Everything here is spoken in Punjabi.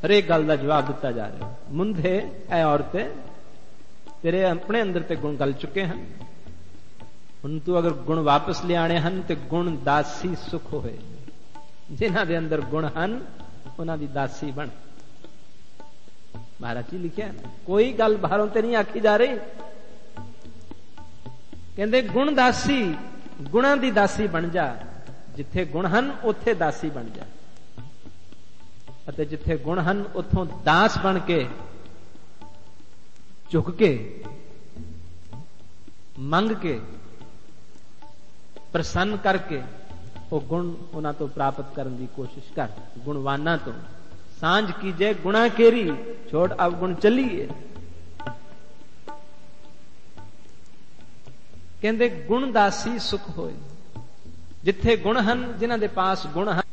ਹਰੇਕ ਗੱਲ ਦਾ ਜਵਾਬ ਦਿੱਤਾ ਜਾ ਰਿਹਾ। ਮੁੰਦੇ ਐ ਔਰਤੇ ਤੇਰੇ ਆਪਣੇ ਅੰਦਰ ਤੇ ਗੁਣ ਗਲ ਚੁੱਕੇ ਹਨ, ਹੁਣ ਤੂੰ ਅਗਰ ਗੁਣ ਵਾਪਸ ਲਿਆਣੇ ਹਨ ਤੇ ਗੁਣ ਦਾਸੀ ਸੁਖ ਹੋਏ। ਜਿਨ੍ਹਾਂ ਦੇ ਅੰਦਰ ਗੁਣ ਹਨ ਉਹਨਾਂ ਦੀ ਦਾਸੀ ਬਣ। ਮਹਾਰਾਜ ਜੀ ਲਿਖਿਆ, ਕੋਈ ਗੱਲ ਬਾਹਰੋਂ ਤੇ ਨਹੀਂ ਆਖੀ ਜਾ ਰਹੀ। ਕਹਿੰਦੇ ਗੁਣ ਦਾਸੀ, ਗੁਣਾਂ ਦੀ ਦਾਸੀ ਬਣ ਜਾ। ਜਿੱਥੇ ਗੁਣ ਹਨ ਉੱਥੇ ਦਾਸੀ ਬਣ ਜਾ, ਅਤੇ ਜਿੱਥੇ ਗੁਣ ਹਨ ਉੱਥੋਂ ਦਾਸ ਬਣ ਕੇ ਝੁਕ ਕੇ ਮੰਗ ਕੇ ਪ੍ਰਸੰਨ ਕਰਕੇ ਉਹ ਗੁਣ ਉਹਨਾਂ ਤੋਂ ਪ੍ਰਾਪਤ ਕਰਨ ਦੀ ਕੋਸ਼ਿਸ਼ ਕਰ। ਗੁਣਵਾਨਾਂ ਤੋਂ ਸਾਂਝ ਕੀਜੇ ਗੁਣਾ ਕੇਰੀ, ਛੋੜ ਅਵਗੁਣ ਚੱਲੀਏ। ਕਹਿੰਦੇ ਗੁਣ ਦਾਸੀ ਸੁਖ ਹੋਏ। ਜਿੱਥੇ ਗੁਣ ਹਨ, ਜਿਨ੍ਹਾਂ ਦੇ ਪਾਸ ਗੁਣ ਹਨ,